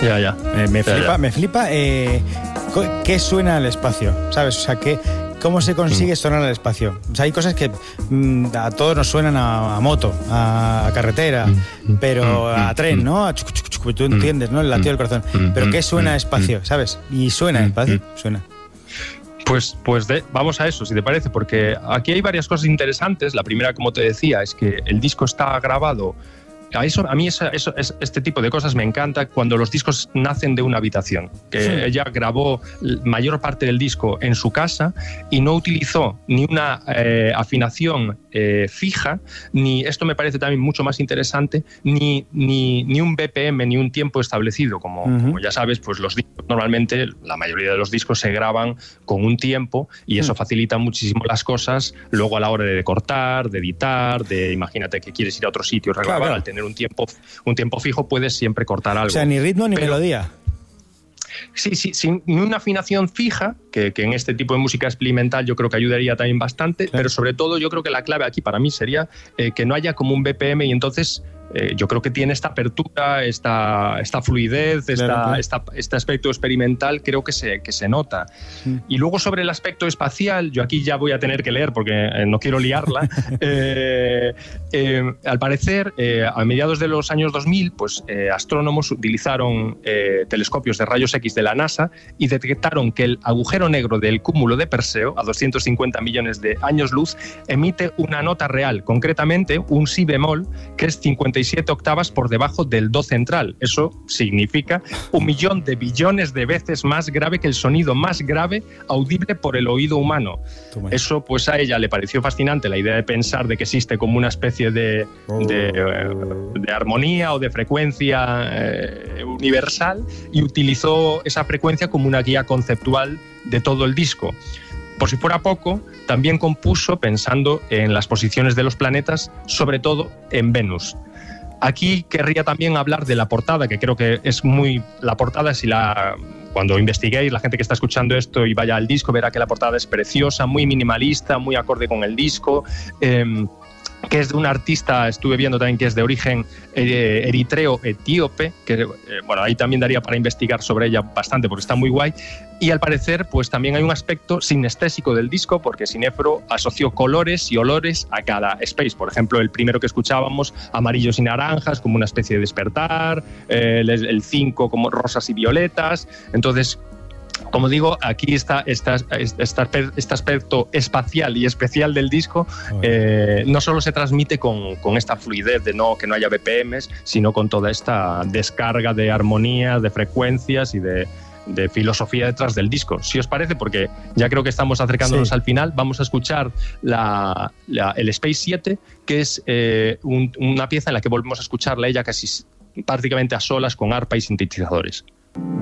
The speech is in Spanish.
Ya. Me flipa qué suena al espacio, ¿sabes? O sea, ¿cómo se consigue sonar al espacio? O sea, hay cosas que a todos nos suenan a moto, a carretera, pero a tren, ¿no? A tú entiendes, ¿no? El latido del corazón. Pero ¿qué suena a espacio, sabes? Y suena a espacio, suena. Pues vamos a eso, si te parece, porque aquí hay varias cosas interesantes. La primera, como te decía, es que el disco está grabado. A mí este tipo de cosas me encanta cuando los discos nacen de una habitación. Que ella grabó mayor parte del disco en su casa y no utilizó ni una afinación fija, ni, esto me parece también mucho más interesante, ni un BPM, ni un tiempo establecido. Como ya sabes, pues los discos, normalmente la mayoría de los discos se graban con un tiempo y eso facilita muchísimo las cosas luego a la hora de cortar, de editar, imagínate que quieres ir a otro sitio, regrabar, claro. Al tener un tiempo fijo puedes siempre cortar algo. O sea, ni ritmo ni melodía. Sí, sin una afinación fija, que en este tipo de música experimental yo creo que ayudaría también bastante, pero sobre todo yo creo que la clave aquí para mí sería que no haya como un BPM y entonces yo creo que tiene esta apertura, esta fluidez, este aspecto experimental, creo que se nota. Y luego sobre el aspecto espacial, yo aquí ya voy a tener que leer porque no quiero liarla. Al parecer, a mediados de los años 2000, pues astrónomos utilizaron telescopios de rayos X de la NASA y detectaron que el agujero negro del cúmulo de Perseo, a 250 millones de años luz, emite una nota real, concretamente un si bemol, que es 57 octavas por debajo del do central. Eso significa 1 millón de billones de veces más grave que el sonido más grave audible por el oído humano. Eso, pues a ella le pareció fascinante la idea de pensar de que existe como una especie de armonía o de frecuencia universal, y utilizó esa frecuencia como una guía conceptual de todo el disco. Por si fuera poco, también compuso pensando en las posiciones de los planetas, sobre todo en Venus. Aquí querría también hablar de la portada, que creo que es la portada, cuando investiguéis, la gente que está escuchando esto y vaya al disco verá que la portada es preciosa, muy minimalista, muy acorde con el disco, que es de un artista, estuve viendo también que es de origen eritreo-etíope, que ahí también daría para investigar sobre ella bastante porque está muy guay. Y al parecer pues también hay un aspecto sinestésico del disco, porque Sinefro asoció colores y olores a cada space. Por ejemplo, el primero que escuchábamos, amarillos y naranjas, como una especie de despertar, el 5 como rosas y violetas. Entonces, como digo, aquí está este aspecto espacial y especial del disco. No solo se transmite con esta fluidez de que no haya BPMs, sino con toda esta descarga de armonía, de frecuencias y de filosofía detrás del disco. Si os parece, porque ya creo que estamos acercándonos al final, vamos a escuchar el Space 7, que es una pieza en la que volvemos a escucharla ella casi prácticamente a solas con arpa y sintetizadores.